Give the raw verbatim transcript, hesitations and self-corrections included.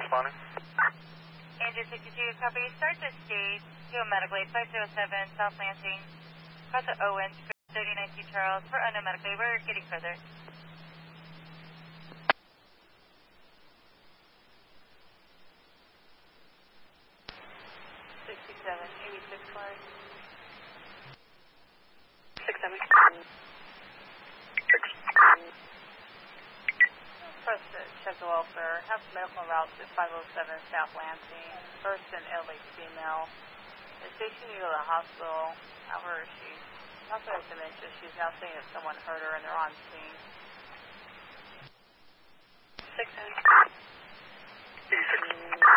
responding. Andrew sixty-two, copy. Start the stage to a medical aid five oh seven, South Lansing. Cross at Owens, thirty-nine C Charles. For unknown medical aid, we're getting further. sixty-seven, eighty-six flight. six seven. Six. Press to check the welfare. Have medical route to five oh seven South Lansing. First and elderly female. Is taking you to the hospital. However, she also has dementia. She's now saying that someone hurt her and they're on scene. six seven. eighty-six.